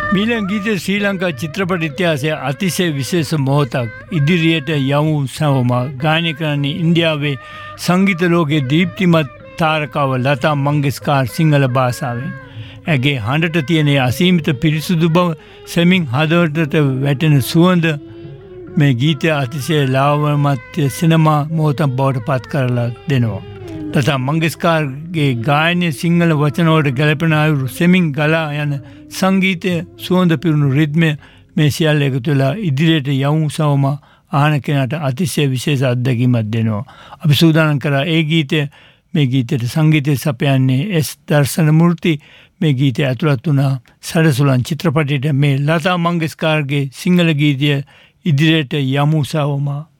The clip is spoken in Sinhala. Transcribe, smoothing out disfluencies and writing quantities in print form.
මීළඟ ගීතය ශ්‍රී ලංකා චිත්‍රපට ඉතිහාසයේ අතිශය විශේෂ මොහොතක්. ඉදිරියට යමු සවම ගායනය කරන්නේ ඉන්දියාවේ සංගීත ලෝකයේ දීප්තිමත් තාරකාව ලතා මංගেশකර් සිංහල භාෂාවෙන්. ඇගේ හඬට තියෙන අසීමිත පිරිසුදු බව සෙමින් හදවතට වැටෙන සුවඳ මේ ගීතය අතිශය ලාවණ්‍යමත් සිනමා මොහොතක් බවට පත් කරලා දෙනවා. ලතා මංගেশකර්ගේ ගායනය සිංහල වචනවලට ගැලපෙන අයුරු සෙමින් ගලා යන සංගීතය සුවඳ පිරුණු රිද්මය මේ සියල්ල එකතු වෙලා ඉදිරියට යමු සවම ආහන කෙනාට අතිශය විශේෂ අත්දැකීමක් දෙනවා. අපි සූදානම් කරා ඒ ගීතය මේ ගීතයට සංගීතය සපයන්නේ එස් දර්ශනමූර්ති. මේ ගීතය ඇතුළත් වුණා සරසුලන් චිත්‍රපටයට. මේ ලතා මංගেশකර්ගේ සිංහල ගීතය ඉදිරියට යමු සවම